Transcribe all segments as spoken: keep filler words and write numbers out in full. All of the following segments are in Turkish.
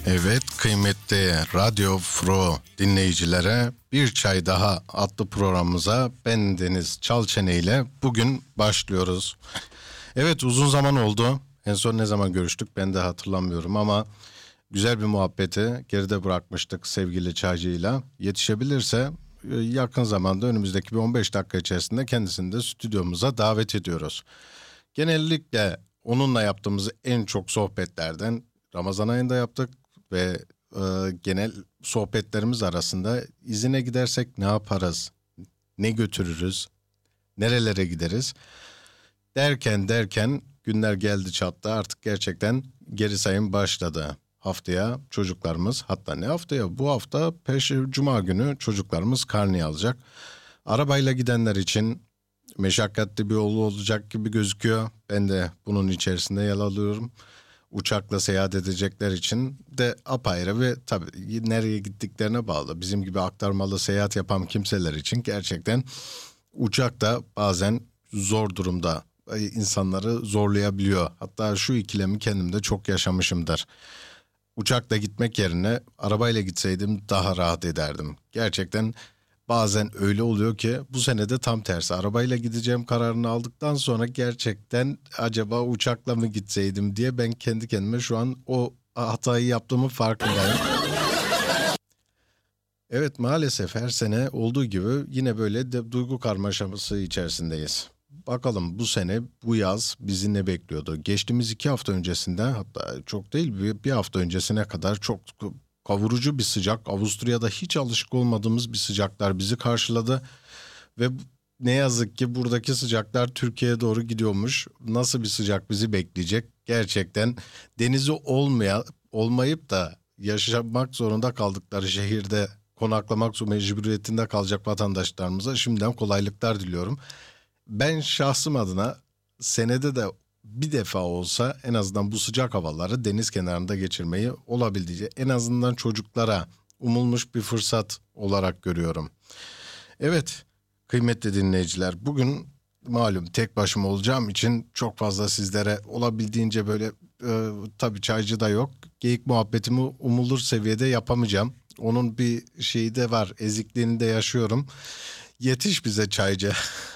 Evet, kıymetli Radyo Fro dinleyicilere Bir Çay Daha adlı programımıza ben Deniz Çalçene ile bugün başlıyoruz. Evet, uzun zaman oldu. En son ne zaman görüştük ben de hatırlamıyorum ama güzel bir muhabbeti geride bırakmıştık sevgili Çaycı'yla. Yetişebilirse yakın zamanda önümüzdeki bir on beş dakika içerisinde kendisini de stüdyomuza davet ediyoruz. Genellikle onunla yaptığımız en çok sohbetlerden Ramazan ayında yaptık ve e, genel sohbetlerimiz arasında izine gidersek ne yaparız, ne götürürüz, nerelere gideriz derken derken günler geldi çattı, artık gerçekten geri sayım başladı. Haftaya çocuklarımız, hatta ne haftaya, bu hafta Perşembe Cuma günü çocuklarımız karneyi alacak. Arabayla gidenler için meşakkatli bir yol olacak gibi gözüküyor. Ben de bunun içerisinde yer alıyorum. Uçakla seyahat edecekler için de apayrı ve tabii nereye gittiklerine bağlı. Bizim gibi aktarmalı seyahat yapan kimseler için gerçekten uçak da bazen zor durumda, insanları zorlayabiliyor. Hatta şu ikilemi kendimde çok yaşamışımdır. Uçakla gitmek yerine arabayla gitseydim daha rahat ederdim. Gerçekten bazen öyle oluyor ki bu sene de tam tersi. Arabayla gideceğim kararını aldıktan sonra gerçekten acaba uçakla mı gitseydim diye ben kendi kendime şu an o hatayı yaptığımın farkındayım. Evet, maalesef her sene olduğu gibi yine böyle de duygu karmaşası içerisindeyiz. Bakalım bu sene, bu yaz bizi ne bekliyordu? Geçtiğimiz iki hafta öncesinden, hatta çok değil bir, bir hafta öncesine kadar çok kavurucu bir sıcak, Avusturya'da hiç alışık olmadığımız bir sıcaklar bizi karşıladı. Ve ne yazık ki buradaki sıcaklar Türkiye'ye doğru gidiyormuş. Nasıl bir sıcak bizi bekleyecek? Gerçekten denizi olmaya, olmayıp da yaşamak zorunda kaldıkları şehirde konaklamak mecburiyetinde kalacak vatandaşlarımıza şimdiden kolaylıklar diliyorum. Ben şahsım adına senede de bir defa olsa en azından bu sıcak havaları deniz kenarında geçirmeyi olabildiğince, en azından çocuklara umulmuş bir fırsat olarak görüyorum. Evet, kıymetli dinleyiciler, bugün malum tek başıma olacağım için çok fazla sizlere olabildiğince böyle e, tabii Çaycı da yok, geyik muhabbetimi umulur seviyede yapamayacağım. Onun bir şeyi de var, ezikliğini de yaşıyorum. Yetiş bize Çaycı.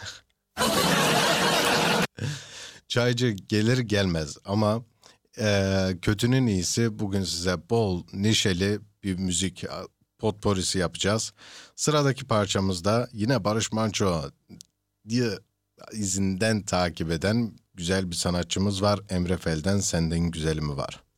Çaycı gelir gelmez ama e, kötünün iyisi, bugün size bol neşeli bir müzik potporisi yapacağız. Sıradaki parçamızda yine Barış Manço diye izinden takip eden güzel bir sanatçımız var. Emre Fel'den Senden Güzeli Mi Var?